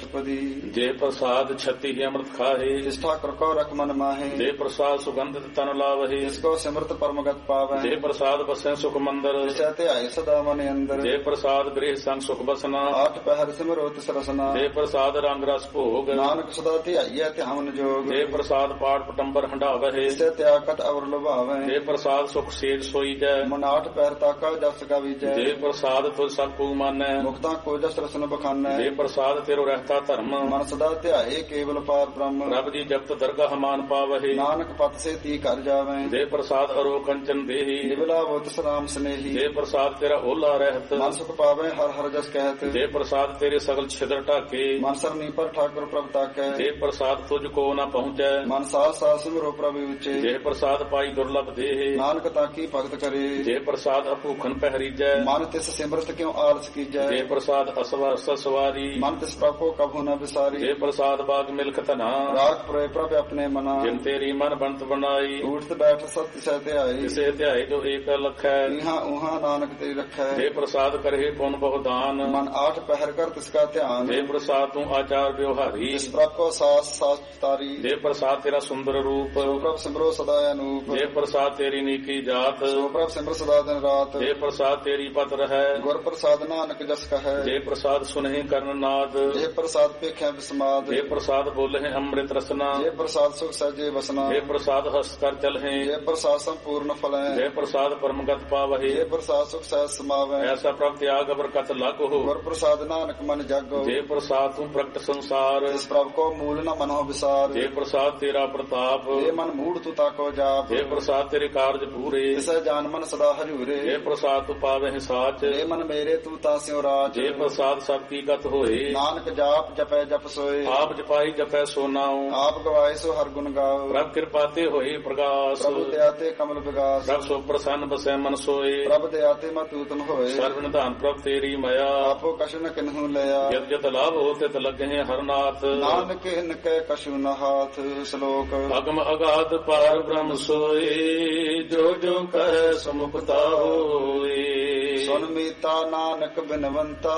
अष्टपदी। जे प्रसाद छति ही अमृत खाहे, जिस ठाकुर को रख मन माहे, जे प्रसाद सुगंधित तन लावहे, जिसको सिमरत परमगत पावे, जे प्रसाद बसे सुख मंदिर, जिसते आए सदा मन अंदर, जे प्रसाद गृह संग सुख बसना, आठ पहर सिमरो तिस रसना, जे प्रसाद रंग रस भोग, नानक सदा ध्याइयै ध्यान जोग, जे प्रसाद पाठ पटंबर हंडावहे, जिससे त्यागत अवर लुभावे, जे प्रसाद सुख सेज सोई जै, मन आठ पहर ताका जस का विजय, जे प्रसाद तुझ सब पू मानै, मुक्ता को जस रसन बखानै, जे प्रसाद तेरो रहता धर्म, मन सदा ध्याए केवल पार ब्रह्म, रब जी जपत दरगाह मान पावहे, नानक पत से ती कर जावे, जे प्रसाद अरो कंचन देही, निबला वो तिस राम स्नेही, जे प्रसाद तेरा ओला रहत, मन सुख पावे हर हर जस कहत, जे प्रसाद तेरे सगल छिद्र ढाके, मन सरनी पर ठाकुर प्रभ ताकै, जे प्रसाद तुझको न पहुँचै, मन साल साल सिमरो प्रभु उचे, जे प्रसाद पाई दुर्लभ देहे, नानक ताकी भगत करे, जे प्रसाद अभूखन पहरीजै, मन तिस सिमरत क्यों आलस कीजै, जे प्रसाद असवर सवारी, मन तिस प्रभ को कभू न विसारी, जे प्रसाद बाग मिल्क तना, राग प्रय प्रभ अपने मना, जिन तेरी मन बनत बनाई, उठत बैठ सत्य सहते आई, जिसे ध्याय जो एक लख है, इहाँ उहाँ नानक ते रखै, जे प्रसाद करहे पुन बहुदान, मन आठ पहर कर तिसका ध्यान, जे प्रसाद तू आचार व्यवहारी, जिस प्रभ को सास सास तारी, जे प्रसाद तेरा सुंदर रूप, सो प्रभ सिमरो सदा अनूप, जे प्रसाद तेरी नीकी जात, सो प्रभ सिमर सदा दिन रात, जे प्रसाद तेरी पत्र है, गुर प्रसाद नानक जस कहे, जे प्रसाद सुनहि कर्ण नाद, जे प्रसाद पेख्या विस्माद, जे प्रसाद बोले अमृत रसना, जे प्रसाद सुख सहजे वसना, जे प्रसाद हंस कर चलहे, जे प्रसाद संपूर्ण फलै, जे प्रसाद परमगत पावहे, जे प्रसाद सुख सहज समावै, ऐसा प्रभ त्याग बरकत लाग हो, गुर प्रसाद नानक मन जागो, जे प्रसाद तू प्रकट संसार, जिस प्रभ को मूल न मनो विसार, जे प्रसाद तेरा प्रताप, जे मन मूढ़ तू ताको जाप, जे प्रसाद तेरे कार्य पूरे, जिसै जान मन सदा हजूरे, जे प्रसाद तू पावे साच, जे मन मेरे तू तास्यो राज, जे प्रसाद सब की गत होए, नानक जाप जपै जप सोए, आप जपाई जपै सो नाऊ, आप गवाए सो हर गुण गाओ, प्रभ कृपाते होए प्रकाश, प्रभु दयाते कमल विगास, प्रभ सो प्रसन्न बसै मन सोए, प्रभ दयाते मतूतम होए, सर्व निधान प्रभ तेरी मया, आपो कछु न किन्हु लया, जत जत लाभ होते त लगे हरनाथ, नानक इनके कछु न हाथ। श्लोक अगम अगाध पार ब्रह्म सोए, जो जो कह समुपता होए, सुन मीता नानक बिनवंता,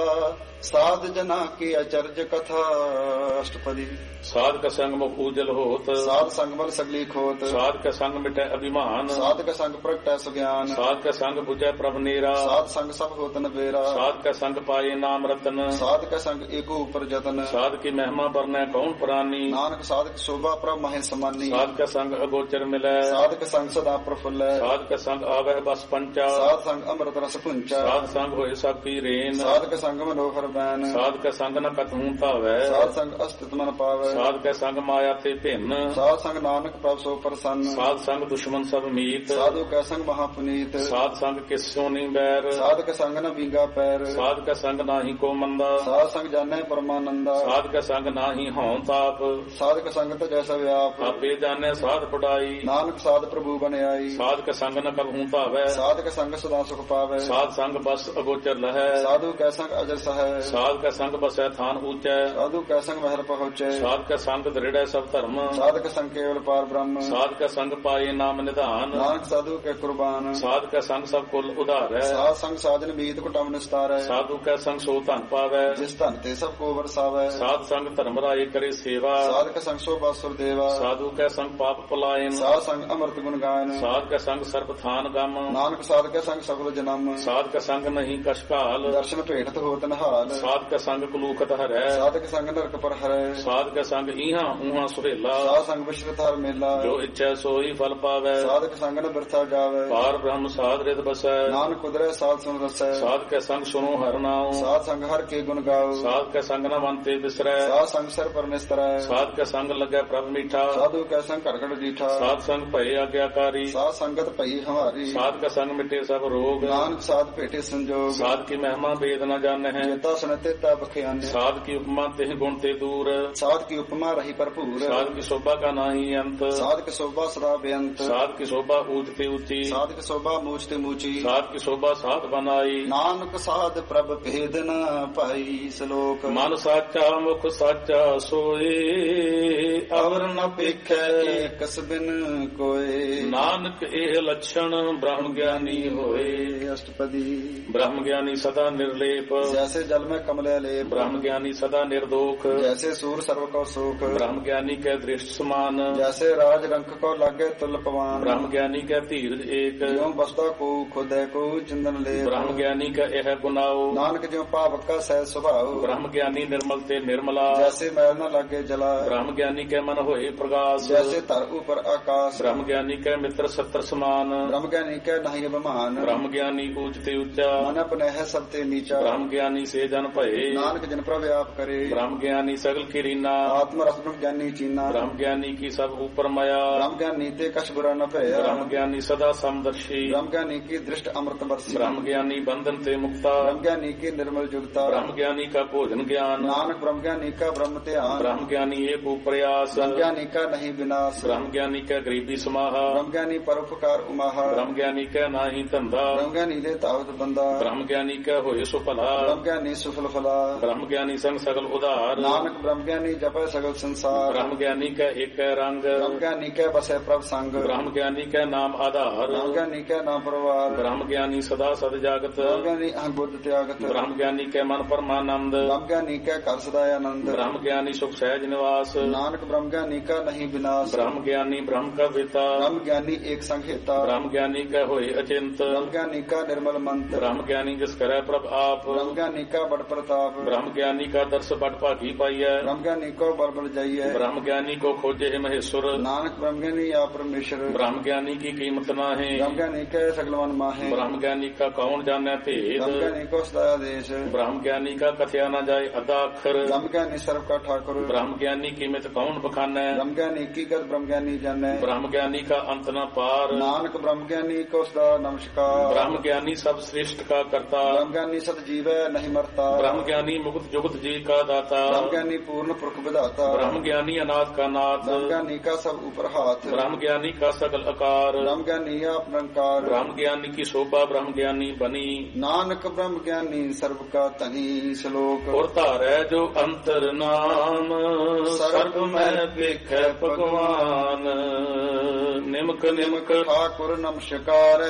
साध जना की अचर्ज कथा। अष्टपदी। साध का संग मुख उजल होत, साध संग बल सगली खोत, साध का संग मिटै अभिमान, साध का संग प्रगटै सुज्ञान, साध का संग बुझै प्रभ नीरा, साध संग सब होत न बेरा, साध का संग पाए नाम रतन, साध का संग एको ऊपर जतन, साध की महिमा बरनै कौन प्राणी, नानक साध की शोभा प्रभ महे समानी, साध का संग अगोचर मिलै, साध का संग सदा प्रफुल्लै, साध का संग आवै बस पंचा, साध संग अमृत रस पुंचा, साध संग होए सब की रेन, साध का संग मनोहर बैन, साध का संग न कतहूं तावै, साध संग अस्तित्व मन पावै, साध का संग माया ते भिन्न, साध संग नानक प्रभ सो प्रसन्न, साध संग दुश्मन सब मीत, साधु का संग महापुनीत, साध संग किस्यो नहीं बैर, साध का संग न बींगा पैर, साध का संग नाही को मंदा, साध संग जाने परमानंदा, साध का संग नाही हों ताप, साध का संग तो जैसा व्याप, आपे जाने साध पढ़ाई, नानक साध प्रभु बन आई, साध का संग न कबहूं तावै, साध का संग सदा सुख पावै, साध संग बस अगोचर लहै, साधु का संग अजर सहै, साध का संग बसै थान ऊंचै, साधु का संग महर पहुँचे, साध का संग दृढ़ सब धर्म, साध का संग केवल पार ब्रह्म, साध का संग पाए नाम निधान, नानक साधु के कुर्बान, साध का संग सब कुल उधार है, साध संग साजन बीत कुटम निस्तार है, साधु का संग सो धन पावै, जिस धन ते सब को बरसावै, साध संग धर्म राय करे सेवा, साध का संग शोभा सुर देवा, साधु का संग पाप पलायन, साध संग अमृत गुण गायन, साध का संग सर्प थान गम, नानक साध का संग सकुल जन्म, साध का संग नहीं कशकाल, दर्शन भेटत होत नहाल, साध का संग कुलूखत हरै, साध का संग नरक पर हरै, साध का संग इहां उहां सुहेला, साध संग विश्रित हर मेला, जो इच्छा सोई फल पावै, साध का संग न बिरथा जावै, पार ब्रह्म साध रित बसै, नानक कुदरै साध सुन रसै, साध का संग सुनो हर नाम, साध संग हर के गुण गाओ, साध का संग न मनते बिसरै, साध संग सर पर निस्तरै, साध का संग लगै प्रभ मीठा, साधु का संग करकट दीठा, साध संग भय आज्ञाकारी, साध संगत पई हमारी, साध का संग मिटे सब रोग, नानक साध भेटे संजोग, साध की महिमा वेद न जान है, जेता सुनते ता बख्यान, साध की उपमा तेह गुण ते दूर, साध की उपमा रही भरपूर, साध की शोभा का नाही अंत, साध की शोभा सदा बेअंत, साध की शोभा ऊंचते ऊंची, साध की शोभा मूचते मूची, साध की शोभा साध बनाई, नानक साध प्रभ भेद न पाई। श्लोक मन साचा मुख साचा सोए, अवर न पेखै एकस बिन कोय, नानक एह लक्षण ब्रह्म ज्ञानी होए। अष्टपदी। ब्रह्म ज्ञानी सदा निर्लेप जैसे जल में कमले लेप ब्रह्म ज्ञानी सदा निर्दोख जैसे सूर सर्व को सुख ब्रह्म ज्ञानी के दृष्ट समान जैसे राज रंक को लागे तुल पवान ब्रह्म ज्ञानी का धीरज एक ज्यों बसदा को खुदे को चिंदन ले ब्रह्म ज्ञानी का यह गुनाओ नानक ज्यों पावक का सह स्वभाव ब्रह्म ज्ञानी निर्मल ते निर्मला जैसे मैल न लागे जला ब्रह्म ज्ञानी के मन होए प्रकाश जैसे तर ऊपर आकाश ब्रह्म ज्ञानी के मित्र सत्र समान ब्रह्म ज्ञानी के नहीं अभिमान ब्रह्म ज्ञानी ऊंचते ऊंचा मन अपने है सबते नीचा ब्रह्म ज्ञानी से जन भये नानक जन पर व्याप करे ब्रह्म ज्ञानी सगल की रीना आत्म रस ब्रह्म ज्ञानी चीना ब्रह्म ज्ञानी की सब ऊपर माया ब्रह्म ज्ञानी ते कछ बुरा न भया ब्रह्म ज्ञानी सदा समदर्शी ब्रह्म ज्ञानी की दृष्ट अमृत बरसी ब्रह्म ज्ञानी बंधन ते मुक्ता ब्रह्म ज्ञानी की निर्मल जुगता ब्रह्म ज्ञानी का भोजन ज्ञान नानक ब्रह्म ज्ञानी का ब्रह्म ध्यान ब्रह्म ज्ञानी एक प्रयास ब्रह्म ज्ञानी का नहीं विनाश ब्रह्म ज्ञानी का गरीबी समाहा ब्रह्म ज्ञानी परोपकार उमाहा ब्रह्म ज्ञानी का नाही धंधा ब्रह्म ज्ञानी दे तावत बंदा ब्रह्म ज्ञानी का होए सुफला ब्रह्म ज्ञानी सुफल फला ब्रह्म ज्ञानी संग सगल उदार नानक ब्रह्म ज्ञानी जपे सगल संसार ब्रह्म ज्ञानी का एक रंग ब्रह्म ज्ञानी के बसे प्रभ संग ब्रह्म ज्ञानी का नाम आधार ब्रह्म ज्ञानी के नाम परवार ब्रह्म ज्ञानी सदा सद जागत ब्रह्म ज्ञानी अहं बुद्ध त्यागत ब्रह्म ज्ञानी के मन परमानंद ब्रह्म ज्ञानी के कर सदाय आनंद ब्रह्म ज्ञानी सुख सहज निवास नानक ब्रह्म ज्ञानी का नहीं विनाश ब्रह्म ज्ञानी ब्रह्म का पिता ब्रह्म ज्ञानी एक संहिता ब्रह्म ज्ञानी का होए अचिंत ब्रह्म ज्ञानी का निर्मल मंत्र ब्रह्म ज्ञानी जिस करे प्रभ आप ब्रह्म ज्ञानी का बड़ प्रताप ब्रह्म ज्ञानी का दर्श बड़ भागी पाइय ब्रह्म ज्ञानी को बल बल जाइए ब्रह्म ज्ञानी को खोजे है महेश्वर नानक ब्रह्म ज्ञानी या परमेश्वर ब्रह्म ज्ञानी की कीमत ना है ब्रह्म ज्ञानी के सगलवन माहे ब्रह्म ज्ञानी का कौन जाने भेद ब्रह्म ज्ञानी को सदा देश ब्रह्म ज्ञानी का कथया न जाए अदा अक्षर ब्रह्म ज्ञानी सर्व का ठाकुर ब्रह्म ज्ञानी कीमत कौन बखाने ब्रह्म ज्ञानी की गत ब्रह्म ज्ञानी जाने ब्रह्म ज्ञानी का अंत न पार नानक ब्रह्म ज्ञानी को सदा नमस्कार ब्रह्म ज्ञानी सब श्रेष्ठ का करता ब्रह्म ज्ञानी सत जीव नहीं मरता ब्रह्म ज्ञानी मुक्त जुगत जी का दाता ब्रह्म ज्ञानी पूर्ण पुरख विधाता ब्रह्म ज्ञानी अनाथ का नाथ ब्रह्म ज्ञानी का सब ऊपर हाथ ब्रह्म ज्ञानी का सकल आकार ब्रह्म ज्ञानी आप निरंकार ब्रह्म ज्ञानी की शोभा ब्रह्म ज्ञानी बनी नानक ब्रह्म ज्ञानी सर्व का तनी श्लोक और तारै जो अंतर नाम सर्व में पेख भगवान निमक निमक ठाकुर नमस्कार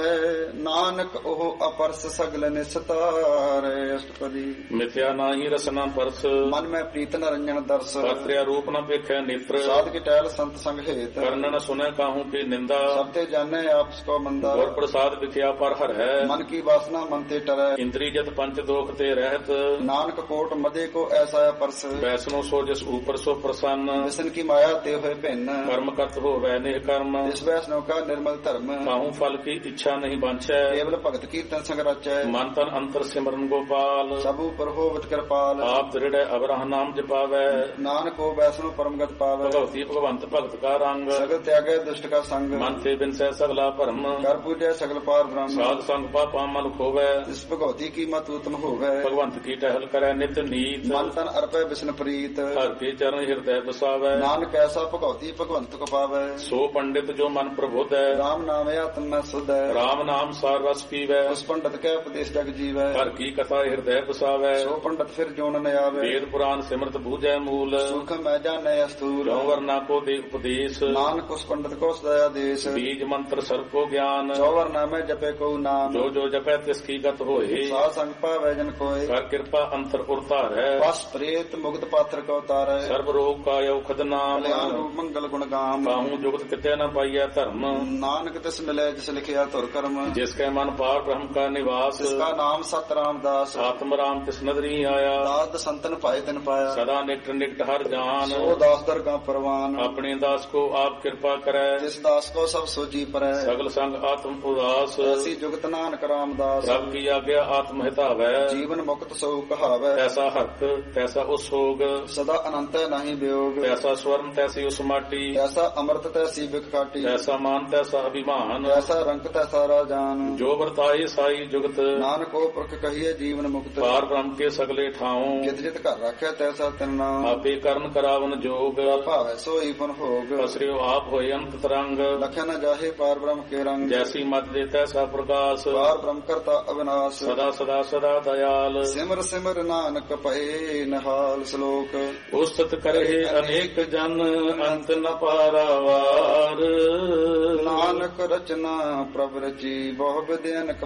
नानक ओह अपरस सगल निस्तार अष्टपदी मिथ्या नाही रसना परस मन में प्रीत न रंजन दर्श पात्र्या रूप न पेख नेत्र साध की टहल संत संग हेत कर्ण न सुने काहू की निंदा सबते जाने आपस को मंदा और प्रसाद विख्या पर हर है मन की वासना मन ते टरै इंद्री जत पंच दोख ते रहत नानक कोट मदे को ऐसा परस वैष्णो सो जिस ऊपर सो प्रसन्न विष्णु की माया ते हुए भिन्न कर्म करत हो वैने कर्म इस वैष्णव का निर्मल धर्म काहू फल की इच्छा नहीं बांछै केवल भगत कीर्तन संग रचै मन तन अंतर सिमरन गोपाल सब ऊपर होवत कृपाल आप दृढ़ अबरह नाम जपावै नानक को वैष्णव परमगत पावै भगवती भगवंत भगत का रंग सगल त्यागै दुष्ट का संग मन ते बिन सह सगला भरम कर पूजै सगल पार ब्रह्म साध संग पापा मल खोवै इस भगवती की मत उत्तम होवै भगवंत की टहल करै नित नीत मन तन अर्पै विष्णु प्रीत हर के चरण हृदय बसावै नानक ऐसा भगवती भगवंत को पावै सो पंडित जो मन प्रबुद्ध है राम नाम आत्म में सुध है राम नाम सार रस पीवै उस पंडित के उपदेश जग जीवै हर की कथा हृदय बसावै सो पंडित फिर जोन न आवे वेद पुराण सिमरत बूझै मूल सुख मैं जाने स्थूल जो वर्णा को दे उपदेश नानक उस पंडित को सदया देश बीज मंत्र सर्व को ज्ञान चौवर नाम जपे को नाम जो जो जपै तिसकी गत होए सा संग पावै जन कोय कर कृपा अंतर उतार है बस प्रेत मुक्त पात्र को तारै सर्व रोग का औखद नाम कल्याण रूप मंगल गुण गाम काहू जुगत कितने न पाइया धर्म नानक तिस मिले जिस लिखिया तुर कर्म जिसके मन पार ब्रह्म का निवास जिसका नाम सत रामदास आत्म राम तिस नदरी आया दाद संतन पाए तिन पाया सदा निकट निकट हर जान सो दास दरगाह परवान अपने दास को आप कृपा करे जिस दास को सब सोची परै सगल संग आत्म उदास ऐसी जुगत नानक रामदास रब की आज्ञा आत्म हितावै जीवन मुक्त सो कहावै तैसा हक तैसा उसोग सदा अनंत नहीं वियोग तैसा स्वर्ण तैसी उस माटी ऐसा अमृत तैसी बिखाटी तैसा मान तैसा अभिमान ऐसा रंग तैसा राजान जो वर्ताए साई जुगत नानक को पुरख कहिए जीवन मुक्त पार ब्रह्म के सगले ठाऊं जित जित कर रखे तैसा तिन नाम आपे कर्म करावन जोग भावै सोई पुन भोग असरियो आप होए अंत तरंग लखे न जाहे पार ब्रह्म के रंग जैसी मत दे तैसा प्रकाश पार ब्रह्म करता अविनाश सदा सदा सदा दयाल सिमर सिमर नानक पहे नहाल श्लोक उस्तत करे अनेक जन अंत न पारावार नानक रचना प्रभ रची बहु विद्यनक पर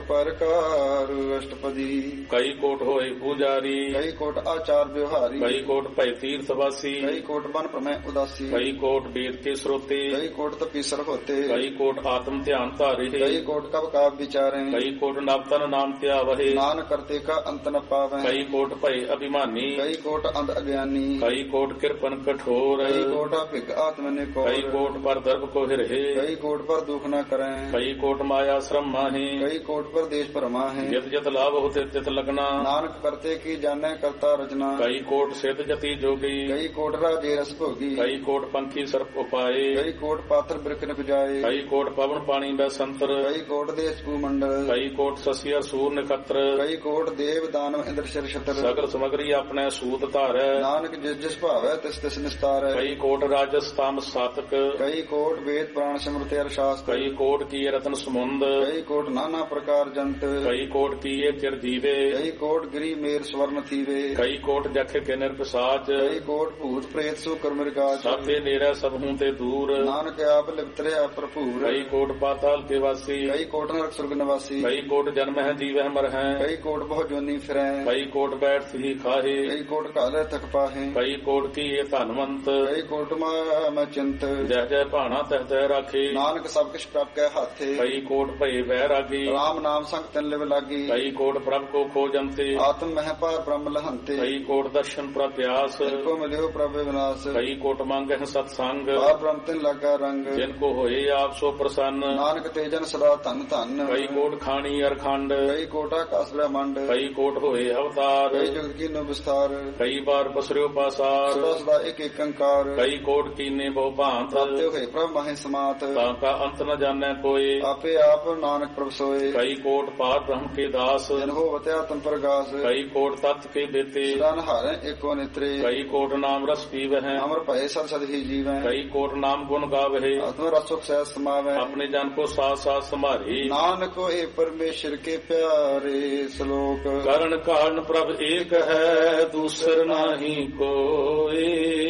ਪ੍ਰਕਾਰ ਅਸ਼ਟਪਦੀ। ਕਈ ਕੋਟ ਹੋਏ ਪੂਜਾਰੀ, ਕਈ ਕੋਟ ਆਚਾਰ ਵਿਵਹਾਰੀ। ਕਈ ਕੋਟ ਭੈ ਤੀਰਥ ਵਾਸੀ, ਕਈ ਕੋਟ ਬਨ ਪ੍ਰਮੈ ਉਦਾਸੀ। ਕਈ ਕੋਟ ਵੇਦ ਕੇ ਸਰੋਤੇ, ਕਈ ਕੋਟ ਤਪੀਸਰ ਹੋਤੇ। ਕਈ ਕੋਟ ਆਤਮ ਧਿਆਨ ਧਾਰੇ, ਕਈ ਕੋਟ ਕਬ ਕਾਬ ਵਿਚਾਰੇ। ਕਈ ਕੋਟ ਨਵਤਨ ਨਾਮ ਧਿਆਵਹਿ, ਨਾਨਕ ਕਰਤੇ ਕਾ ਅੰਤ ਨ ਪਾਵੈ। ਕਈ ਕੋਟ ਭੈ ਅਭਿਮਾਨੀ, ਕਈ ਕੋਟ ਅੰਧ ਅਗਿਆਨੀ। ਕਈ ਕੋਟ ਕਿਰਪਨ ਕਠੋਰ, ਕਈ ਕੋਟ ਭਿਗ ਆਤਮ ਨੇ ਕੋ। ਕਈ ਕੋਟ ਪਰ ਦਰਬ ਕੋ ਹਿਰਹਿ, ਕਈ ਕੋਟ ਪਰ ਦੁਖ ਨ ਕਰੈ। ਕਈ ਕੋਟ ਮਾਇਆ ਸ਼ਰਮ ਮਾਹੀ, ਕਈ ਕੋਟ ਪਰ ਦੇਸ਼ ਭਰਮਾ ਹੈ। ਜਿਤ ਜਿਤ ਲਾਭ ਹੋਤੇ ਤਿਤ ਲਗਨਾ, ਨਾਨਕ ਕਰਤੇ ਕੀ ਜਾਣੈ ਕਰਤਾ ਰਚਨਾ। ਕਈ ਕੋਟ ਸਿੱਧ ਜਤੀ ਜੋਗੀ, ਕਈ ਕੋਟ ਰਾਜੇ ਰਸ ਭੋਗੀ। ਕਈ ਕੋਟ ਪੰਖੀ ਸਰਪ ਉਪਾਏ, ਕਈ ਕੋਟ ਪਾਤਰ ਬਿਰਖ ਨ ਪੁਜਾਏ। ਕਈ ਕੋਟ ਪਵਨ ਪਾਣੀ ਬੈ ਸੰਤਰ, ਕਈ ਕੋਟ ਦੇਸ਼ ਭੂਮੰਡਲ। ਕਈ ਕੋਟ ਸਸੀਅਰ ਸੂਰ ਨਖਤਰ, ਕਈ ਕੋਟ ਦੇਵ ਦਾਨਵ ਇੰਦਰ ਸ਼ਰ ਛਤਰ। ਸਗਲ ਸਮਗਰੀ ਆਪਣੇ ਸੂਤ ਧਾਰੈ, ਨਾਨਕ ਜਿਸ ਜਿਸ ਭਾਵੈ ਤਿਸ ਤਿਸ ਨਿਸਤਾਰੈ। ਕਈ ਕੋਟ ਰਾਜਸ ਤਾਮ ਸਾਤਕ, ਕਈ ਕੋਟ ਵੇਦ ਪ੍ਰਾਣ ਸਿਮਰਤ ਅਰ ਸ਼ਾਸਤਰ। ਕਈ ਕੋਟ ਕੀਏ ਰਤਨ ਸਮੁੰਦ, ਕਈ ਕੋਟ ਨਾਨਾ ਪ੍ਰਕਾਰ ਜੰਤ। ਕਈ ਕੋਟ ਕੀਏ ਚਿਰ ਜੀਵੇ, ਕਈ ਕੋਟ ਗਰੀ ਮੇਰ ਸਵਰਨ ਥੀਵੇ। ਕਈ ਕੋਟ ਜਖ ਕੇ ਨਿਰਪਸਾਚ, ਕਈ ਕੋਟ ਭੂਤ ਪ੍ਰੇਤ ਸੂ ਕਰ ਮਿਰਗਾਜ। ਸਾਥੇ ਨੇੜੇ ਸਭ ਹੂੰ ਤੇ ਦੂਰ, ਨਾਨਕ ਆਪ ਲਿਪਤਰਿਆ ਭਰਪੂਰ। ਕਈ ਕੋਟ ਪਾਤਾਲ ਕੇ ਵਾਸੀ, ਕਈ ਕੋਟ ਨਰਕ ਸੁਰਗ ਨਿਵਾਸੀ। ਕਈ ਕੋਟ ਜਨਮ ਹੈ ਜੀਵਹਿ ਮਰ ਹੈ, ਕਈ ਕੋਟ ਬਹੁ ਜੋਨੀ ਫਿਰੈ। ਕਈ ਕੋਟ ਬੈਠ ਸਹੀ ਖਾਹੇ, ਕਈ ਕੋਟ ਕਾਲੇ ਤਕ ਪਾਹੇ। ਕਈ ਕੋਟ ਕੀਏ ਧਨਵੰਤ, ਕਈ ਕੋਟ ਮੈਂ ਚਿੰਤ। ਜਹ ਜਹ ਭਾਣਾ ਤਹ ਤਹ ਰਾਖੇ। ਨਾਨਕ ਸਭ ਕਿਛ ਪ੍ਰਭ ਕੈ ਹਾਥੇ। ਕਈ ਕੋਟ ਭਏ ਵਹਿ ਰਾਗੀ, ਰਾਮ ਨਾਮ ਸੰਗ ਤਿਨ ਲਿਵ ਲਾਗੀ। ਕਈ ਕੋਟ ਪ੍ਰਭ ਕੋ ਖੋਜੰਤੇ, ਆਤਮ ਮਹਿ ਪਾਰ ਬ੍ਰਹਮ ਲਹੰਤੇ। ਕਈ ਕੋਟ ਦਰਸ਼ਨ ਪ੍ਰਪਿਆਸ, ਕੋ ਮਿਲਿਓ ਪ੍ਰਭ ਵਿਨਾਸ਼। ਕਈ ਕੋਟ ਮੰਗਹਿ ਸਤ ਸੰਗ, ਪਾਰ ਬ੍ਰਹਮ ਤਿਨ ਲਾਗਾ ਰੰਗ। ਜਿਨ ਕੋ ਹੋਏ ਆਪ ਸੋ ਪ੍ਰਸੰਨ। ਨਾਨਕ ਤੇ ਜਨ ਸਦਾ ਧਨ ਧਨ। ਕਈ ਕੋਟ ਖਾਣੀ ਅਰਖੰਡ, ਕਈ ਕੋਟ ਆਕਾਸ ਬ੍ਰਹਮੰਡ। ਕਈ ਕੋਟ ਹੋਏ ਅਵਤਾਰ, ਕਈ ਜਗਤ ਕੀਨੋ ਵਿਸਥਾਰ। ਕਈ ਬਾਰ ਬਸਰਿਓ ਪਾਸਾਰ, ਸਦਾ ਸਦਾ ਇੱਕ ਇੱਕ ਅੰਕਾਰ। ਕਈ ਕੋਟ ਕੀਨੇ ਬਹੁ ਭਾਂਤ, ਪ੍ਰਾਪਤਿ ਹੋਏ ਪ੍ਰਭ ਮਾਹੇ ਸਮਾਤ। ਤਾਂ ਕਾ ਅੰਤ ਨ ਜਾਣੈ ਕੋਏ। ਆਪੇ ਆਪ ਨਾਨਕ ਪ੍ਰਭ ਸੋਏ। ਕਈ ਕੋਟ ਪਾਰ ਬ੍ਰਹਮ ਕੇ ਦਾਸ, ਜਨ ਹੋਵਤਿ ਆਤਮ ਪ੍ਰਗਾਸ। ਕਈ ਕੋਟ ਤਤ ਕੇ ਦੇਤੇ, ਸਦਾ ਨਹਾਰੈ ਏਕੋ ਨਿਤਰੇ। ਕਈ ਕੋਟ ਨਾਮ ਰਸ ਪੀਵਹਿ, ਅਮਰ ਭਏ ਸਦ ਸਦ ਹੀ ਜੀਵੈ। ਕਈ ਕੋਟ ਨਾਮ ਗੁਣ ਗਾਵਹਿ, ਆਤਮ ਰਸ ਸੁਖ ਸਹਿ ਸਮਾਵੈ। ਆਪਣੇ ਜਨ ਕੋ ਸਾਥ ਸਾਥ ਸੰਭਾਰੀ। ਨਾਨਕ ਹੋਏ ਪਰਮੇਸ਼ਰ ਕੇ ਪਿਆਰੇ ਸ਼ਲੋਕ। ਕਰਨ ਕਾਰਨ ਪ੍ਰਭ ਏਕ ਹੈ, ਦੂਸਰ ਨਾਹੀ ਕੋਏ।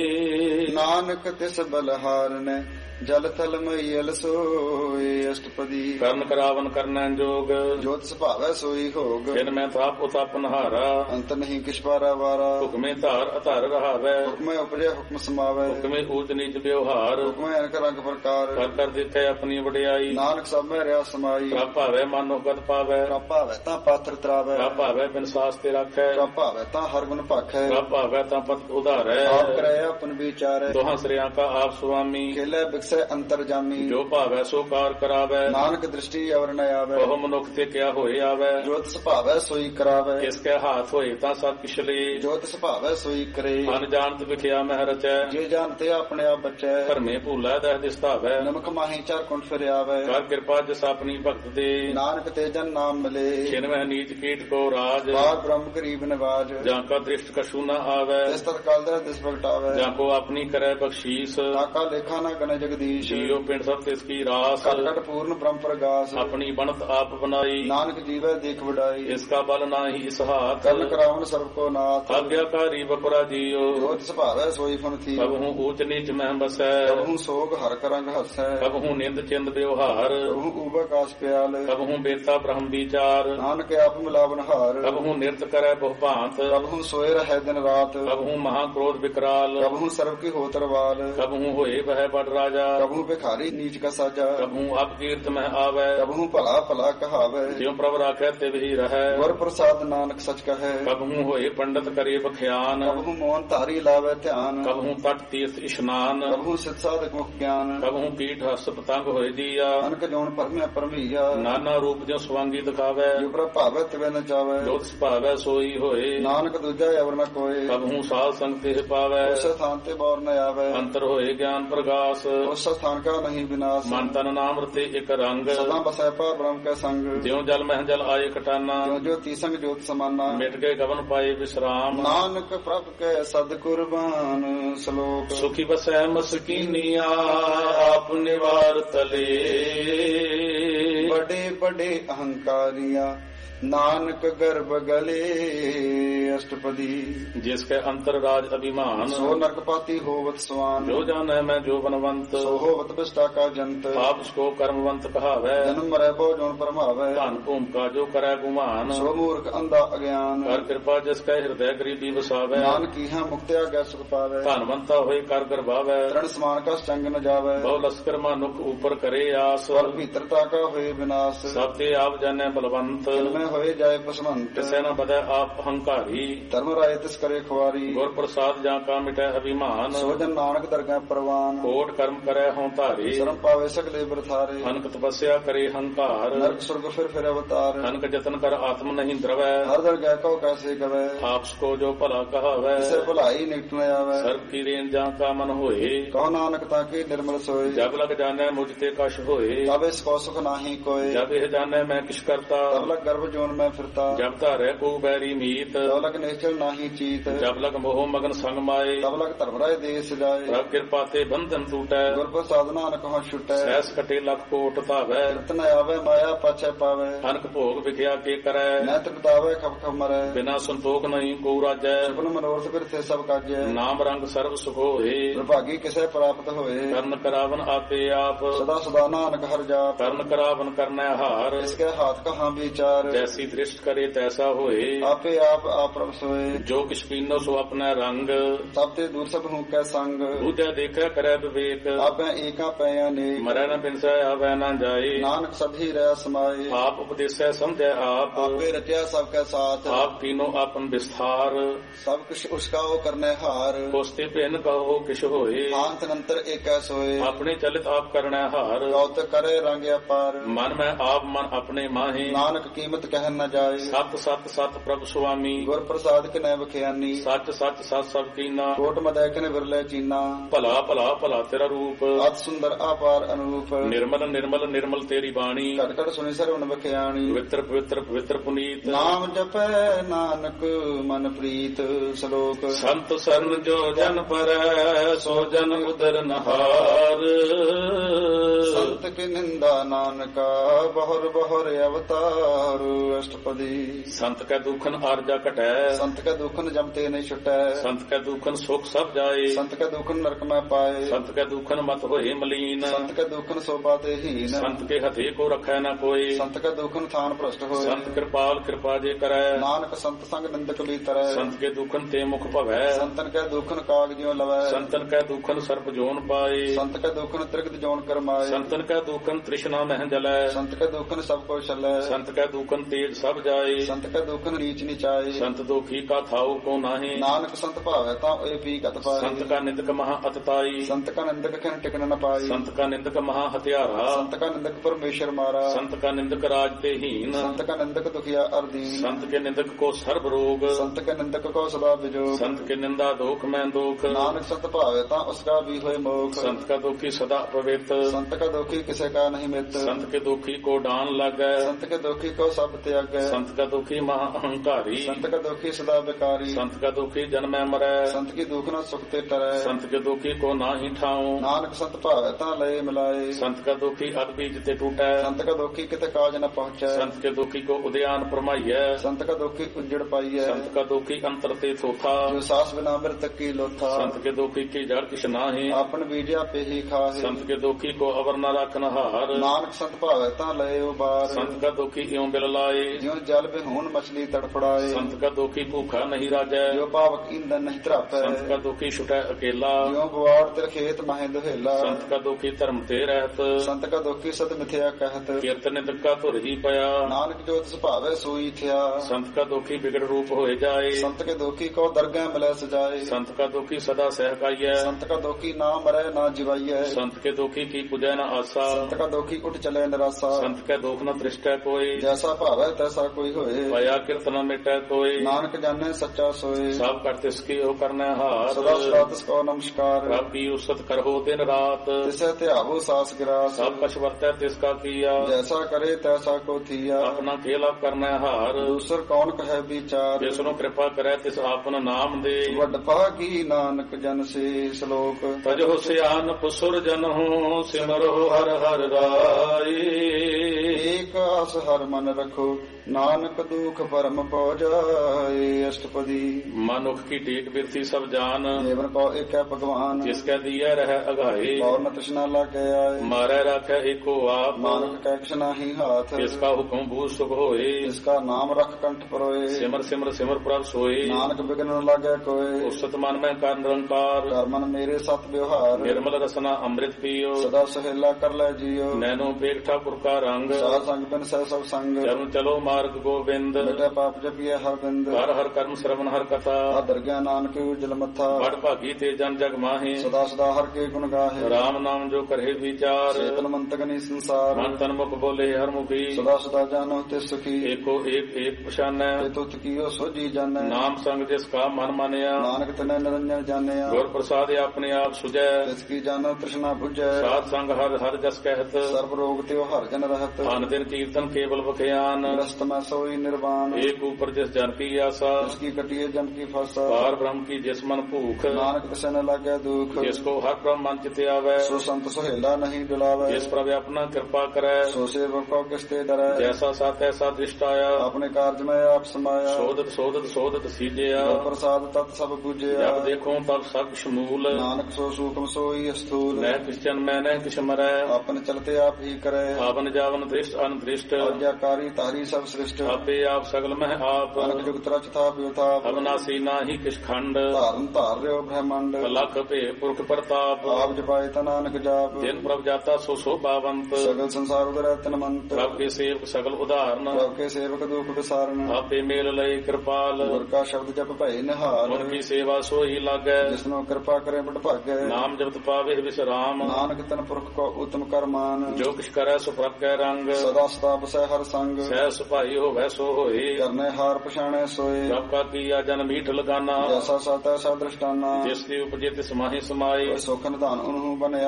ਨਾਨਕ ਤਿਸ ਬਲਹਾਰਨੈ, ਜਲ ਥਲ ਮਈਲ ਸੋਏ। ਅਸ਼ਟਪਦੀ। ਕਰਨ ਕਰਾਵਨ ਕਰਨੈ ਜੋਗ, ਜੋਤ ਸੁਭਾਵੈ ਸੋਈ ਹੋਗ। ਜਿਨ ਮੈਂ ਤਾਪ ਉਤਾਪਨ ਹਾਰਾ, ਅੰਤ ਨਹੀਂ ਕਿਛ ਪਾਰਾ ਵਾਰਾ। ਹੁਕਮੇ ਧਾਰ ਅਧਾਰ ਰਹਾਵੈ, ਹੁਕਮੈ ਉਪਜੈ ਹੁਕਮ ਸਮਾਵੈ। ਹੁਕਮੇ ਊਚ ਨੀਚ ਵਿਵਹਾਰ, ਹੁਕਮੈ ਅਨਕ ਰੰਗ ਪ੍ਰਕਾਰ। ਕਰ ਕਰ ਦੇਖੈ ਆਪਣੀ ਵਡਿਆਈ। ਨਾਨਕ ਸਭ ਮੈਂ ਰਿਆ ਸਮਾਈ। ਪ੍ਰਭ ਭਾਵੈ ਮਾਨੋ ਗਤ ਪਾਵੈ, ਪ੍ਰਭ ਭਾਵੈ ਤਾਂ ਪਾਥਰ ਤਰਾਵੈ। ਪ੍ਰਭ ਭਾਵੈ ਬਿਨ ਸਾਸ ਤੇ ਰਾਖੈ, ਪ੍ਰਭ ਭਾਵੈ ਤਾਂ ਹਰ ਗੁਣ ਭਾਖੈ। ਪ੍ਰਭ ਭਾਵੈ ਤਾਂ ਪਤ ਉਧਾਰੈ। ਆਪ ਕਰੈ ਆਪਨ ਵਿਚਾਰੈ। ਦੋਹਾਂ ਸ੍ਰਿਆਂ ਕਾ ਆਪ ਸੁਆਮੀ, ਖੇਲੇ ਬਿਕਸੈ ਅੰਤਰ ਜਾਮੀ। ਜੋ ਭਾਵੈ ਸੋ ਕਾਰ ਕਰਾਵੈ। ਨਾਨਕ ਦ੍ਰਿਸ਼ਟੀ ਅਵਰ ਨ ਆਵੈ। ਉਹ ਮਨੁੱਖ ਤੇ ਕਿਆ ਹੋਏ ਆਵੈ, ਜੋਤ ਸੁਭਾਵੈ ਸੋਈ ਕਰਾਵੈ। ਇਸ ਕੈ ਹਾਥ ਹੋਏ ਤਾਂ ਸਭ ਕਿਛਲੇ, ਜੋਤ ਸੁਭਾਵੈ ਸੋਈ ਕਰੇ। ਅਨਜਾਣਤ ਵਿਖਿਆ ਮਹਿ ਰਚੈ, ਜੇ ਜਾਣਤੇ ਆਪਣੇ ਆਪ ਬਚੈ। ਭਰਮੇ ਭੂਲਾ ਦਹਿ ਦਿਸਤਾਵੈ, ਨਮਕ ਮਾਹੀ ਚਾਰ ਕੁੰਠ ਫਿਰਿਆਵੈ। ਕਰ ਕਿਰਪਾ ਜਿਸ ਆਪਣੀ ਭਗਤ ਦੇ, ਨਾਨਕ ਤੇ ਜਨ ਨਾਮ ਮਿਲੇ। ਛਿਨਵਹਿ ਨੀਚ ਕੀਟ ਕੋ ਰਾਜ, ਬਾਰ ਬ੍ਰਹਮ ਗਰੀਬ ਨਿਵਾਜ। ਜਾਂ ਕਾ ਦ੍ਰਿਸ਼ਟ ਕਛੂ ਨ ਆਵੈ, ਇਸ ਤਤਕਾਲ ਦਾ ਦਿਸ ਪ੍ਰਗਟਾਵੈ। ਜਾਂ ਕੋ ਆਪਣੀ ਕਰੈ ਬਖਸ਼ੀਸ, ਤਾਕਾ ਲੇਖਾ ਨਾ ਗਣ ਜਗਦੀਸ਼। ਜੀਉ ਪਿੰਡ ਸਭ ਤਿਸ ਕੀ ਰਾਸ, ਘਟ ਘਟ ਪੂਰਨ ਬ੍ਰਹਮ ਪ੍ਰਗਾਸ। ਆਪਣੀ ਬਣਤ ਆਪ ਬਨਾਈ, ਨਾਨਕ ਜੀਵੈ ਦੇਖ ਵਡਾਈ। ਇਸ ਕਾ ਬਲ ਨਾਹੀ ਇਸ ਹਾਥ, ਕਰਨ ਕਰਾਵਨ ਸਰਬ ਕੋ ਨਾਥ। ਆਗਿਆਕਾਰੀ ਬਪੁਰਾ ਜੀਉ, ਜੋਤ ਸੁਭਾਵੈ ਸੋਈ ਫਨ ਥੀ। ਕਬਹੂ ਊਚ ਨੀਚ ਮਹਿ ਬਸੈ, ਕਬਹੂ ਸੋਗ ਹਰ ਕਰੰਗ ਹਸੈ। ਕਬਹੂ ਨਿੰਦ ਚਿੰਦ ਵਿਵਹਾਰ, ਕਬਹੂ ਊਬ ਆਕਾਸ ਪਿਆਲ। ਕਬਹੂ ਬੇਤਾ ਬ੍ਰਹਮ ਵਿਚਾਰ, ਨਾਨਕ ਆਪ ਮਿਲਾਵਨ ਹਾਰ। ਕਬਹੂ ਨਿਰਤ ਕਰੈ ਬਹੁ ਭਾਂਤ, ਕਬਹੂ ਸੋਏ ਰਹਿ ਦਿਨ ਰਾਤ। ਕਬਹੂ ਮਹਾ ਕ੍ਰੋਧ ਵਿਕਰਾਲ, ਕਬਹੂ ਸਰਬ ਕੀ ਹੋ ਤਰਵਾਲ। ਕਬਹੂ ਹੋਏ ਬਹਿ ਬੜ ਰਾਜਾ, ਕਬਹੂ ਭਿਖਾਰੀ ਨੀਚ ਕਾ ਸਾਜਾ। ਕਬਹੂ ਅਪਕੀਰਤ ਮਹਿ ਆਵੈ, ਕਬਹੂ ਭਲਾ ਭਲਾ ਕਹਾਵੈ। ਜਿਉ ਪ੍ਰਭ ਰਾਖੈ ਤਿਵ ਹੀ ਰਹੈ, ਗੁਰ ਪ੍ਰਸਾਦ ਨਾਨਕ ਸਚ ਕਹੈ। ਕਬਹੂ ਹੋਏ ਪੰਡਤ ਕਰੇ ਬਖਿਆਨ, ਕਬਹੂ ਮੋਹਨ ਧਾਰੀ ਲਾਵੈ ਧਿਆਨ। ਕਬਹੂ ਤਟ ਤੀਰਥ ਇਸ਼ਨਾਨ, ਕਬਹੂ ਸਿਧ ਸਾਧਕ ਮੁਖ ਗਿਆਨ। ਕਬਹੂ ਕੀਟ ਹਸ ਪਤੰਗ ਹੋਏ ਜੀਆ, ਅਨਕ ਜੋਨ ਪਰਮਿਆ ਪਰਮਈਆ। ਨਾਨਾ ਰੂਪ ਜਿਉ ਸਵਾਂਗੀ ਦਿਖਾਵੈ, ਜੋ ਪ੍ਰਭ ਭਾਵੈ ਤਿਵੈ ਨ ਜਾਵੈ। ਜੋਤ ਸੁਭਾਵੈ ਸੋਈ ਹੋਏ, ਨਾਨਕ ਦੂਜਾ ਅਵਰ ਨ ਕੋਏ। ਕਬਹੂ ਸਾਧ ਸੰਗ ਤੇ ਪਾਵੈ, ਉਸ ਸਥਾਨ ਤੇ ਬੌਰ ਨ ਆਵੈ। ਅੰਤਰ ਹੋਏ ਗਿਆਨ ਪ੍ਰਗਾਸ, ਉਸ ਸਥਾਨ ਕਾ ਨਹੀਂ ਵਿਨਾਸ਼। ਮਨ ਤਨ ਨਾਮ ਰਤੇ ਇਕ ਰੰਗ, ਸਦਾ ਬਸੈ ਪਾ ਬ੍ਰਹਮ ਕੈ ਸੰਗ। ਜਿਉ ਜਲ ਮਹਿ ਜਲ ਆਏ ਕਟਾਨਾ, ਜੋ ਜੋਤੀ ਸੰਗ ਜੋਤ ਸਮਾਨਾ। ਮਿਟ ਗਏ ਗਵਨ ਪਾਏ ਵਿਸਰਾਮ, ਨਾਨਕ ਪ੍ਰਭ ਕੈ ਸਦ ਕੁਰਬਾਨ। ਸ਼ਲੋਕ। ਸੁਖੀ ਬਸੈ ਮਸਕੀਨੀਆ ਆਪ ਨਿਵਾਰ ਤਲੇ, ਬੜੇ ਬੜੇ ਅਹੰਕਾਰੀਆਂ नानक गर्भ गले अष्टपदी। जिसके अंतर राज अभिमान सो नरकपाती होवत स्वान। जो जाने मैं जो बनवंत सो होवत विष्टा का जंत। आप उसको कर्मवंत कहावै जन्म मरै बहु जोन परमावै। धन भूम का जो करे गुमान सो मूर्ख अंधा अज्ञान। कर कृपा जिसके हृदय गरीबी वसावै नानक की है मुक्ति आज्ञा सुख पावै। धनवंता होए कर गर्भावै तरण समान का चंग न जावै। बहु लश्कर मानुख ऊपर करे आस स्वर भीतरता का होए विनाश। सब ते आप जाने बलवंत में होए जाए पसमंत। किसे न बदे आप अहंकारी धर्म राय तिस करे खुआरी। गुर प्रसाद जा का मिटे अभिमान सोजन नानक दरगाह परवान। कोट कर्म करे हों धारे शर्म पावे सकले बरथारे। अनक तपस्या करे हंकार नरक स्वर्ग फिर अवतार। अनक जतन कर आत्म नहीं द्रवै हर दरगाह को कैसे गवै। आपको जो भला कहावै जिसे भलाई निकट न आवे। सर्व की रेन जा का मन होए कहो नानक ताकि निर्मल सोए। जब लग जाने मुझ ते कश होए तब इसको सुख नाही कोय। जब यह जाने मैं किश करता तब लग गर्भ जोन में फिरता। जब तारे को बैरी मीत तब लग निश्चल नाही चीत। जब लग मोह मगन संग माए तब लग धर्म राय देश जाए। प्रभ कृपा ते बंधन टूटै गुर प्रसाद नानक हो छुटै। सहस कटे लख कोट धावै रतन आवे माया पाछे पावे। अनक भोग विख्या के करै नैत बितावे खप खप मरै। बिना संतोख नहीं को राजै सपन मनोरथ बिरथे सब काजै। नाम रंग सर्व सुख होए दुर्भागी किसे प्राप्त होए। कर्ण करावन आपे आप सदा सदा नानक हर जाप। कर्ण करावन करनै हार इसके हाथ कहाँ विचार। जैसी दृष्ट करे तैसा होए आपे आप प्रभ सोए। जो किछ पीनो सो अपना रंग सब ते दूर सब हूँ कै संग। दूजा देखै करे विवेक आपे एका पै अनेक। मरै न बिनसै आवे न जाए नानक सभी रह समाये। आप उपदेशै समझै आप आपे रचा सबके साथ। आप कीनो आपन विस्तार सब कुछ उसका वो करने हार। कोस्ते भिन्न कहो किश होए अंत नंतर एक सोए। अपने चलित आप करनै हार गौत करे रंग अपार। मन में आप मन अपने माहे नानक कीमत कह न जाए। सत सत सत प्रभु स्वामी गुर प्रसाद के नैव खियानी। सच सच सत सब कीना कोट मदै के विरले चीना। भला भला भला तेरा रूप अत सुंदर अपार अनुरूप। निर्मल निर्मल निर्मल तेरी बाणी घट घट सुनि सरवण बखियाणी। पवित्र पवित्र पवित्र पुनीत नाम जपै नानक मन प्रीत श्लोक। संत शरण जो जन पर सो जन उदर नहार। संत की निंदा नानका बहुर बहुर अवतार अष्टपदी। संत का दुखन आरजा कटै संत का दुखन जमते नहीं छुटै। संत का दुखन सुख सब जाए संत का दुखन नरक में पाए। संत का दुखन मत होए मलीन संत का दुखन शोभा ते हीन। संत के हथे को रखै न कोई संत का दुखन थान भ्रष्ट होए। संत कृपाल कृपा जे करै नानक संत संग निंदक भी तरह। संत के दुखन ते मुख भवै संतन के दुखन काग ज्यों लवै। संतन का दुखन सर्प जोन पाए संत का दुखन त्रिगत जोन करमाए। संतन का दुखन तृष्णा मह जलै संत का दुखन सब को चलै। संत का दुखन तेज सब जाए संत का दुखन नीच निचाए। संत दुखी का थाऊ को नाहि नानक संत भावै ता ए पी गत पाए। संत का निंदक महा अतताई संत का निंदक खन टिकन न पाई। संत का निंदक महा हत्यारा संत का निंदक परमेश्वर मारा। संत का निंदक राज ते हीन संत का निंदक दुखिया अर्दीन। संत के निंदक को सर्व रोग संत के निंदक को सदा विजोग। संत के निंदा दुख में दुख नानक संत भावै ता उसका भी होए मोख। संत का दुखी सदा पवित्र संत का दुखी किसे का नहीं मित्र। संत के दुखी को डान लगै संत के दुखी को सब त्यागै। संत का दुखी महा अहंकारी संत का दुखी सदा बेकारी। संत का दुखी जन्मै मरै संत की दुख न सुख ते टरै। संत के दुखी को नाही ठाऊं नानक संत भावै ता लय मिलाए। संत का दुखी अदबीज ते टूटै संत का दुखी किते काज न पहुँचै। संत के दुखी को उद्यान फरमाइयै संत का दुखी उजड़ पाइयै। संत का दुखी अंतर ते थोथा जो सास बिना मृतक की लोथा। संत के दुखी की जड़ किछ नाहि आपन बीजा पे ही खाहे। संत के दुखी को अवर न रखन हार नानक संत भावै ता लय उबार। संत का दुखी इਉਂ बिल लाए ज्यों जल बिहून मछली तड़फड़ाए। संत का दुखी भूखा नहीं राजै जो पावक ईंधन नहीं त्रापै। संत का दुखी छुटै अकेला ज्यों बुआड़ तिर खेत माहे दुहेला। संत का दुखी धर्म ते रहत संत का दुखी सत मिथ्या कहत। कीर्त निंदक का धुर ही पया नानक जो तिस भावै सोई थिया। संत का दुखी बिगड़ रूप होए जाए संत के दुखी को दरगाह मिलै सजाए। संत का दुखी सदा सहकाइयै संत का दुखी ना मरै ना जिवाइयै। संत के दुखी की पूजै न आसा संत का दुखी उठ चले निराशा। संत के दुख न दृष्टै कोई जैसा भावै तैसा कोई होए। पया कीर्त न मिटै कोई नानक जाने सच्चा सोए। सब कर तिसकी ओ करनै हार सदा सदा तिसको नमस्कार। रब की उसत करहो दिन रात तिसे त्यागो सास गिरास। सब कछ वर्तै तिसका किया जैसा करे तैसा को थिया। अपना खेला करनै हार दूसर कौन कहे विचार। जिसनो कृपा करै तिस आपन नाम दे वड भागी नानक जन से श्लोक। तजो सियानप सुर जन हो सिमरो हर हर राई। एक आस हर मन रखो ਨਾਨਕ ਦੁਖ ਪਰਮ ਪਉ ਜਾਏ। ਅਸ਼ਟਪਦੀ ਮਨੁੱਖ ਕੀ ਟੇਕ ਬਿਰਤੀ ਸਭ ਜਾਨ, ਜੀਵਨ ਕੋ ਏਕੈ ਭਗਵਾਨ। ਜਿਸ ਕੈ ਦੀਐ ਰਹਿ ਅਗਾਏ, ਔਰ ਨ ਤ੍ਰਿਸ਼ਨਾ ਲਾਗੇ ਆਏ। ਮਾਰੈ ਰਾਖੈ ਏਕੋ ਆਪ, ਨਾਨਕ ਕੈ ਕਿਛ ਨਾਹੀ ਹਾਥ। ਇਸ ਕਾ ਹੁਕਮ ਬੂਝ ਸੁਖ ਹੋਏ। ਇਸ ਕਾ ਨਾਮ ਰਖ ਕੰਠ ਪਰੋਏ। ਸਿਮਰ ਸਿਮਰ ਸਿਮਰ ਪ੍ਰਭ ਸੋਏ, ਨਾਨਕ ਬਿਗਨ ਨ ਲਾਗੇ ਕੋਏ। ਉਸਤ ਮਨ ਮੈਂ ਕਰ ਨਿਰੰਕਾਰ, ਕਰ ਮਨ ਮੇਰੇ ਸਤ ਵਿਵਹਾਰ। ਨਿਰਮਲ ਰਸਨਾ ਅੰਮ੍ਰਿਤ ਪੀਓ, ਸਦਾ ਸਹੇਲਾ ਕਰ ਲੈ ਜੀਓ। ਨੈਨੋ ਪੇਖ ਠਾਕੁਰ ਕਾ ਰੰਗ, ਸਾਧ ਸੰਗ ਬਿਨ ਸਹਿ ਸਭ ਸੰਗ। ਚਰਨ ਚਲੋ ਮਾਰਗ ਗੋਬਿੰਦ, ਮਿਟੈ ਪਾਪ ਜਪੀਐ ਹਰ ਬਿੰਦ। ਹਰ ਹਰ ਕਰਮ ਸਰਵਨ ਹਰ ਕਥਾ, ਆਦਰ ਗਿਆਨ ਨਾਨਕ ਉਜਲ ਮੱਥਾ। ਬੜ ਭਾਗੀ ਤੇ ਜਨ ਜਗ ਮਾਹੇ, ਸਦਾ ਸਦਾ ਹਰ ਕੇ ਗੁਣ ਗਾਹੇ। ਰਾਮ ਨਾਮ ਜੋ ਕਰੇ ਵਿਚਾਰ, ਚੇਤਨ ਮੰਤਕ ਨੀ ਸੰਸਾਰ। ਮਨ ਤਨ ਮੁਖ ਬੋਲੇ ਹਰ ਮੁਖੀ, ਸਦਾ ਸਦਾ ਜਾਣੋ ਤੇ ਸੁਖੀ। ਏਕੋ ਏਕ ਏਕ ਪਛਾਨੈ, ਤੇ ਤੁਤ ਕੀਓ ਸੋਜੀ ਜਾਣੈ। ਨਾਮ ਸੰਗ ਜਿਸ ਕਾ ਮਨ ਮਾਨਿਆ, ਨਾਨਕ ਤਨੈ ਨਿਰੰਜਨ ਜਾਣਿਆ। ਗੁਰ ਪ੍ਰਸਾਦ ਆਪਣੇ ਆਪ ਸੁਝੈ, ਤਿਸ ਕੀ ਜਾਣੋ ਤ੍ਰਿਸ਼ਨਾ ਬੁਝੈ। ਸਾਧ ਸੰਗ ਹਰ ਹਰ ਜਸ ਕਹਿਤ, ਸਰਬ ਰੋਗ ਤੇ ਹਰ ਜਨ ਰਹਤ। ਅਨ ਦਿਨ ਕੀਰਤਨ ਕੇਵਲ ਬਖਿਆਨ, ਗ੍ਰਸਤ ਮੈਂ ਸੋਈ ਨਿਰਵਾਨ। ਏਕ ਉਪਰ ਜਿਸ ਜਨ ਕੀ ਆਸਾ, ਤਿਸ ਕੀ ਕਟਿਏ ਜਮ ਕੀ ਫਾਸਾ। ਪਾਰ ਬ੍ਰਹਮ ਕੀ ਜਿਸ ਮਨ ਭੂਖ, ਨਾਨਕ ਤਿਸੈ ਨ ਲਾਗੈ ਦੁਖ। ਜਿਸ ਕੋ ਹਰ ਬ੍ਰਹਮ ਮਨ ਚਿਤ ਆਵੈ, ਸੋ ਸੰਤ ਸੁਹੇਲਾ ਨਹੀਂ ਡੁਲਾਵੈ। ਜਿਸ ਪ੍ਰਭ ਆਪਣਾ ਕਿਰਪਾ ਕਰੈ, ਸੋ ਸੇਵਕ ਕੋ ਕਿਸ ਤੇ ਡਰੈ। ਜੈਸਾ ਸਤ ਐਸਾ ਦ੍ਰਿਸ਼ਟ ਆਇਆ, ਆਪਣੇ ਕਾਰਜ ਮੈਂ ਆਪ ਸਮਾਇਆ। ਸੋਧਤ ਸੋਧਤ ਸੋਧਤ ਸੀਜਿਆ, ਗੁਰ ਪ੍ਰਸਾਦ ਤਤ ਸਭ ਬੁਝਿਆ। ਜਬ ਦੇਖੋ ਤਬ ਸਭ ਸ਼ਮੂਲ, ਨਾਨਕ ਸੋ ਸੂਖਮ ਸੋਈ ਅਸਥੂਲ। ਨਹਿ ਕਿਛ ਜਨ ਮੈਂ ਨਹਿ ਕਿਛ ਮਰੈ, ਆਪਨ ਚਲਤੇ ਆਪ ਹੀ ਕਰੈ। ਆਵਨ ਜਾਵਨ ਦ੍ਰਿਸ਼ਟ ਅਨਦ੍ਰਿਸ਼ਟ, ਆਗਿਆਕਾਰੀ ਤਾਰੀ ਸਭ ਸ੍ਰਿਸ਼ਟ। ਆਪੇ ਆਪ ਸਗਲ ਮਹਿ ਆਪ, ਅਨਕ ਜੁਗਤ ਰਚ ਥਾਪ ਵਿਥਾਪ। ਅਬਨਾਸੀ ਨਾਹੀ ਕਿਛ ਖੰਡ, ਧਾਰਨ ਧਾਰ ਰਿਓ ਬ੍ਰਹਮੰਡ। ਲਖ ਭੇ ਪੁਰਖ ਪ੍ਰਤਾਪ, ਆਪ ਜਪਾਏ ਤਾ ਨਾਨਕ ਜਾਪ। ਜਿਨ ਪ੍ਰਭ ਜਾਤਾ ਸੋ ਸੋਭਾਵੰਤ, ਸਗਲ ਸੰਸਾਰ ਉਦਰੈ ਤਨਮੰਤ। ਪ੍ਰਭ ਕੇ ਸੇਵਕ ਸਗਲ ਉਦਾਹਰਨ, ਪ੍ਰਭ ਕੇ ਸੇਵਕ ਦੁਖ ਵਿਸਾਰਨ। ਆਪੇ ਮੇਲ ਲਈ ਕਿਰਪਾਲ, ਗੁਰ ਕਾ ਸ਼ਬਦ ਜਪ ਭਏ ਨਿਹਾਲ। ਗੁਰ ਕੀ ਸੇਵਾ ਸੋਈ ਲਾਗੈ, ਜਿਸਨੋ ਕਿਰਪਾ ਕਰੇ ਬੜ ਭਾਗੈ। ਨਾਮ ਜਪਤ ਪਾਵੇ ਵਿਸਰਾਮ, ਨਾਨਕ ਤਨ ਪੁਰਖ ਕੋ ਉਤਮ ਕਰਮਾਨ। ਜੋ ਕਿਛ ਕਰੈ ਸੋ ਪ੍ਰਭ ਕੈ ਰੰਗ, ਸਦਾ ਸਦਾ ਬਸੈ ਹਰ ਸੰਗ। ਸਹਿ ਸੁਭਾਈ ਹੋਵੈ ਸੋ ਹੋਏ, ਕਰਨੇ ਹਾਰ ਪਛਾਣੈ ਸੋਏ। ਪ੍ਰਭ ਕਾ ਕੀਆ ਜਨ ਮੀਠ ਲਗਾਨਾ, ਜੈਸਾ ਸਤ ਐਸਾ ਦ੍ਰਿਸ਼ਟਾਨਾ। ਜਿਸ ਦੀ ਉਪਜੇ ਤਿਸ ਮਾਹੀ ਸਮਾਏ। ਸੁਖ ਨਿਧਾਨ ਉਹਨੂੰ ਬਣਿਆ